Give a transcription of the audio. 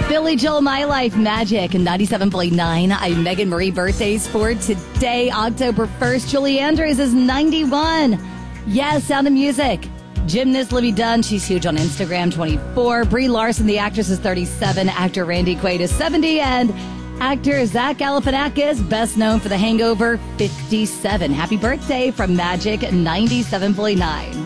Billy Joel, My Life, Magic, and 97.9. I'm Megan Marie. Birthdays for today, October 1st. Julie Andrews is 91. Yes, Sound of Music. Gymnast Libby Dunn, she's huge on Instagram, 24. Brie Larson, the actress, is 37. Actor Randy Quaid is 70. And actor Zach Galifianakis, best known for The Hangover, 57. Happy birthday from Magic 97.9.